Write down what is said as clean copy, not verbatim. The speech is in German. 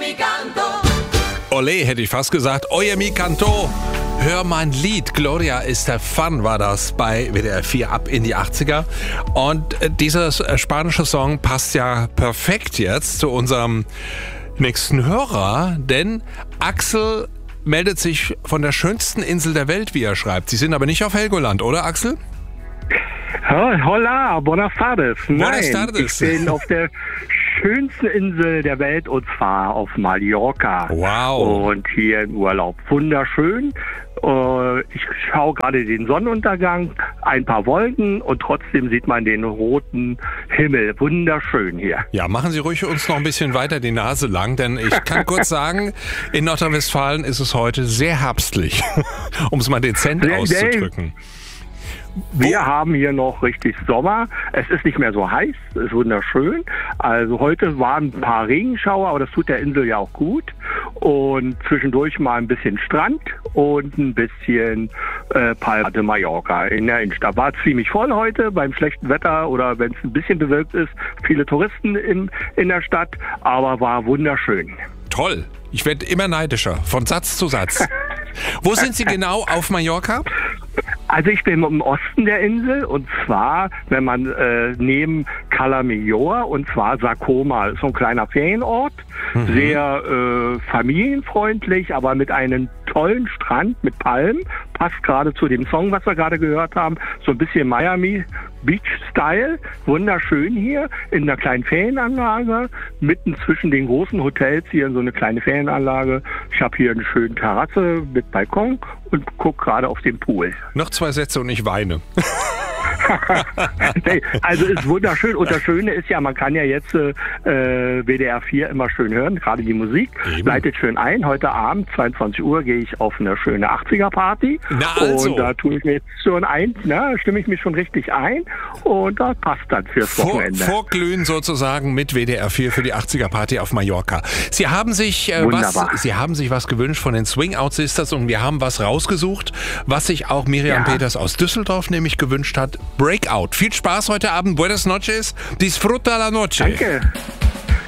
mi canto. Olé, hätte ich fast gesagt. Oye mi canto. Hör mein Lied. Gloria Estefan war das bei WDR 4 ab in die 80er. Und dieser spanische Song passt ja perfekt jetzt zu unserem nächsten Hörer, denn Axel meldet sich von der schönsten Insel der Welt, wie er schreibt. Sie sind aber nicht auf Helgoland, oder Axel? Hola, buenas tardes. Buenas tardes. Ich bin auf der schönsten Insel der Welt und zwar auf Mallorca. Wow. Und hier im Urlaub. Wunderschön. Ich schaue gerade den Sonnenuntergang, ein paar Wolken und trotzdem sieht man den roten Himmel. Wunderschön hier. Ja, machen Sie ruhig uns noch ein bisschen weiter die Nase lang, denn ich kann kurz sagen, in Nordrhein-Westfalen ist es heute sehr herbstlich, um es mal dezent auszudrücken. Wir haben hier noch richtig Sommer. Es ist nicht mehr so heiß, es ist wunderschön. Also heute waren ein paar Regenschauer, aber das tut der Insel ja auch gut. Und zwischendurch mal ein bisschen Strand und ein bisschen Palma de Mallorca in der Innenstadt. War ziemlich voll heute beim schlechten Wetter oder wenn es ein bisschen bewölkt ist. Viele Touristen in der Stadt, aber war wunderschön. Toll. Ich werde immer neidischer, von Satz zu Satz. Wo sind Sie genau auf Mallorca? Also ich bin im Osten der Insel und zwar, wenn man neben Cala Millor und zwar Sacoma, so ein kleiner Ferienort, sehr familienfreundlich, aber mit einem tollen Strand mit Palmen, passt gerade zu dem Song, was wir gerade gehört haben, so ein bisschen Miami Beach-Style, wunderschön hier in einer kleinen Ferienanlage, mitten zwischen den großen Hotels hier in so eine kleine Ferienanlage. Ich habe hier eine schöne Terrasse mit Balkon und gucke gerade auf den Pool. Noch 2 Sätze und ich weine. Nee, also ist wunderschön und das Schöne ist ja, man kann ja jetzt WDR 4 immer schön hören, gerade die Musik, leitet schön ein. Heute Abend, 22 Uhr, gehe ich auf eine schöne 80er-Party und da tue ich mir jetzt schon stimme ich mich schon richtig ein und das passt dann fürs Wochenende. Vorglühen sozusagen mit WDR 4 für die 80er-Party auf Mallorca. Sie haben sich was gewünscht von den Swing Out Sisters und wir haben was rausgesucht, was sich auch Miriam Peters aus Düsseldorf nämlich gewünscht hat. Breakout. Viel Spaß heute Abend. Buenas noches. Disfruta la noche. Danke.